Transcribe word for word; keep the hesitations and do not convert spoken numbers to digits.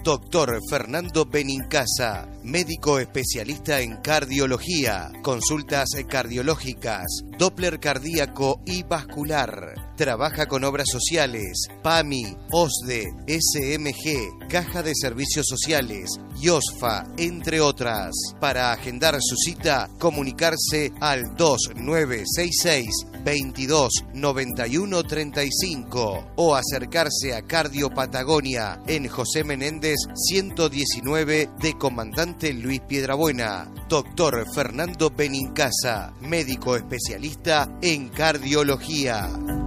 Doctor Fernando Benincasa, médico especialista en cardiología, consultas cardiológicas, Doppler cardíaco y vascular. Trabaja con obras sociales, PAMI, OSDE, S M G, Caja de Servicios Sociales y OSFA, entre otras. Para agendar su cita, comunicarse al dos nueve seis seis, veintidós, noventa y uno, treinta y cinco o acercarse a Cardio Patagonia en José Menéndez ciento diecinueve de Comandante Luis Piedrabuena. Doctor Fernando Benincasa, médico especialista en cardiología.